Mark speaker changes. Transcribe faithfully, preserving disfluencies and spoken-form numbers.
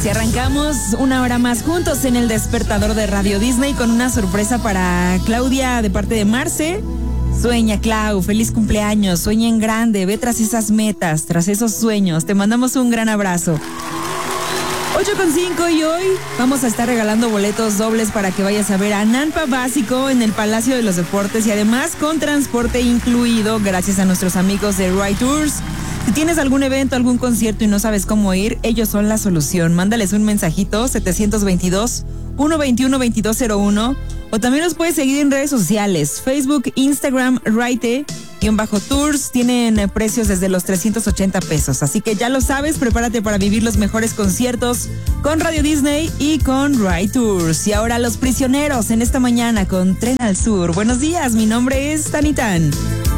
Speaker 1: Así arrancamos una hora más juntos en el despertador de Radio Disney con una sorpresa para Claudia de parte de Marce. Sueña, Clau, feliz cumpleaños, sueña en grande, ve tras esas metas, tras esos sueños. Te mandamos un gran abrazo. ocho con cinco y hoy vamos a estar regalando boletos dobles para que vayas a ver a Nampa Básico en el Palacio de los Deportes y además con transporte incluido gracias a nuestros amigos de Ride Tours. Si tienes algún evento, algún concierto y no sabes cómo ir, ellos son la solución. Mándales un mensajito setecientos veintidós, ciento veintiuno, veintidós cero uno o también los puedes seguir en redes sociales, Facebook, Instagram, Ride-Tours. Tienen precios desde los trescientos ochenta pesos. Así que ya lo sabes, prepárate para vivir los mejores conciertos con Radio Disney y con Ride Tours. Y ahora Los Prisioneros en esta mañana con Tren al Sur. Buenos días, mi nombre es Tanitán.